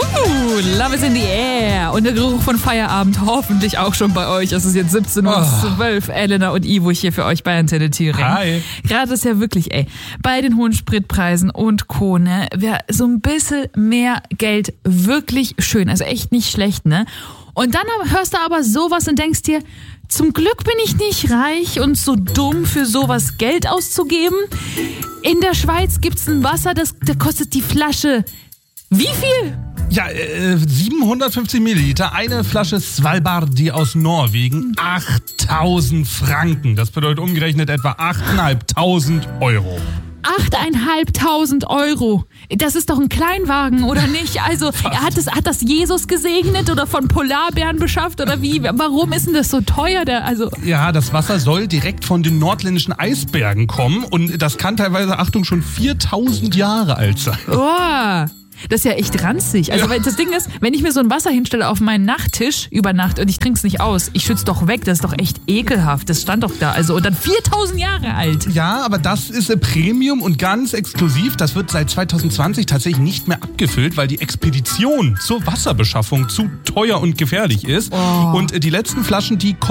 Love is in the air. Und der Geruch von Feierabend hoffentlich auch schon bei euch. Es ist jetzt 17:12 Uhr. Elena und Ivo hier für euch bei Antenne Thüringen. Hi. Gerade ist ja wirklich, bei den hohen Spritpreisen und Co., ne, wäre so ein bisschen mehr Geld wirklich schön. Also echt nicht schlecht, ne? Und dann hörst du aber sowas und denkst dir, zum Glück bin ich nicht reich und so dumm, für sowas Geld auszugeben. In der Schweiz gibt's ein Wasser, da kostet die Flasche wie viel? Ja, 750 Milliliter, eine Flasche Svalbardi aus Norwegen, 8.000 Franken. Das bedeutet umgerechnet etwa 8.500 Euro. 8.500 Euro. Das ist doch ein Kleinwagen, oder nicht? Also, hat das Jesus gesegnet oder von Polarbären beschafft oder wie? Warum ist denn das so teuer? Ja, das Wasser soll direkt von den nordländischen Eisbergen kommen und das kann teilweise, Achtung, schon 4.000 Jahre alt sein. Oh. Das ist ja echt ranzig. Also das Ding ist, wenn ich mir so ein Wasser hinstelle auf meinen Nachttisch über Nacht und ich trinke es nicht aus, ich schütze doch weg, das ist doch echt ekelhaft. Das stand doch da. Also und dann 4.000 Jahre alt. Ja, aber das ist Premium und ganz exklusiv. Das wird seit 2020 tatsächlich nicht mehr abgefüllt, weil die Expedition zur Wasserbeschaffung zu teuer und gefährlich ist. Oh. Und die letzten Flaschen, die